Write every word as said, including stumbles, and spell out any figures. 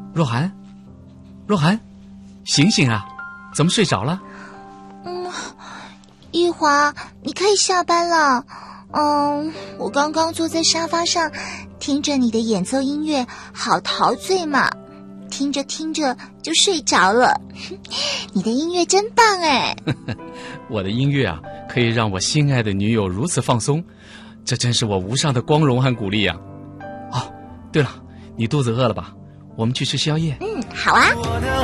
若涵，若涵，醒醒啊！怎么睡着了？ 嗯，一华，你可以下班了。嗯，我刚刚坐在沙发上，听着你的演奏音乐，好陶醉嘛。听着听着就睡着了。你的音乐真棒哎！ 我的音乐啊，可以让我心爱的女友如此放松，这真是我无上的光荣和鼓励啊！哦，对了，你肚子饿了吧？我们去吃宵夜。 嗯，好啊。